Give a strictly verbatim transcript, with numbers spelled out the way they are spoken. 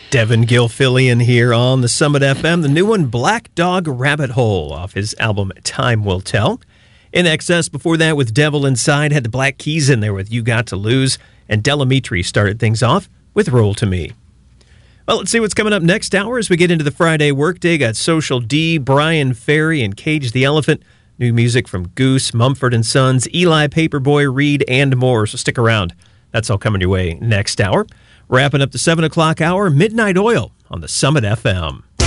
Devin Gilfillian here on the Summit F M. The new one, Black Dog Rabbit Hole, off his album Time Will Tell. In Excess before that with Devil Inside, had the Black Keys in there with You Got to Lose, and Delamitri started things off with Roll to Me. Well, let's see what's coming up next hour as we get into the Friday workday. Got Social D, Brian Ferry, and Cage the Elephant. New music from Goose, Mumford and Sons, Eli Paperboy, Reed, and more. So stick around. That's all coming your way next hour. Wrapping up the seven o'clock hour, Midnight Oil on the Summit F M.